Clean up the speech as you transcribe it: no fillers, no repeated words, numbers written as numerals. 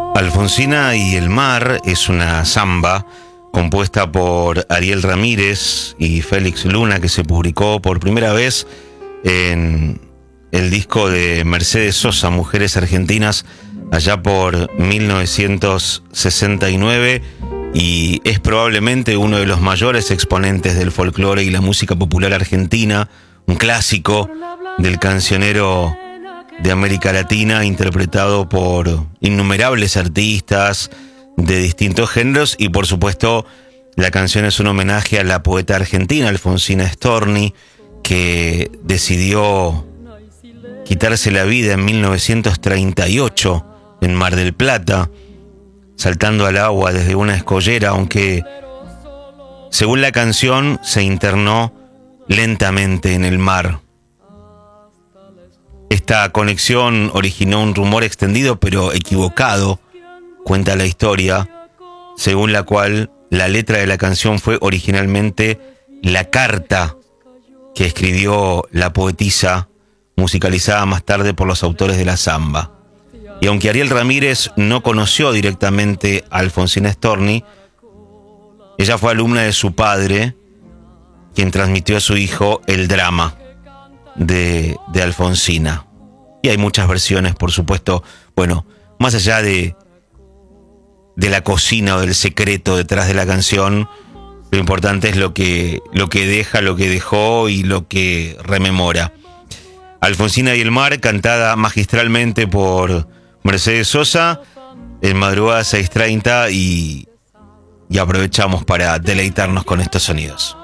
Alfonsina y el mar es una samba compuesta por Ariel Ramírez y Félix Luna, que se publicó por primera vez en el disco de Mercedes Sosa, Mujeres Argentinas, allá por 1969, y es probablemente uno de los mayores exponentes del folclore y la música popular argentina, un clásico del cancionero de América Latina, interpretado por innumerables artistas de distintos géneros, y por supuesto la canción es un homenaje a la poeta argentina Alfonsina Storni, que decidió quitarse la vida en 1938 en Mar del Plata, saltando al agua desde una escollera, aunque según la canción se internó lentamente en el mar. Esta conexión originó un rumor extendido pero equivocado, cuenta la historia, según la cual la letra de la canción fue originalmente la carta que escribió la poetisa, musicalizada más tarde por los autores de la samba. Y aunque Ariel Ramírez no conoció directamente a Alfonsina Storni, ella fue alumna de su padre, quien transmitió a su hijo el drama de Alfonsina. Y hay muchas versiones, por supuesto. Bueno, más allá de la cocina o del secreto detrás de la canción, lo importante es lo que deja, lo que dejó y lo que rememora. Alfonsina y el mar, cantada magistralmente por Mercedes Sosa, en madrugada 6:30, y aprovechamos para deleitarnos con estos sonidos.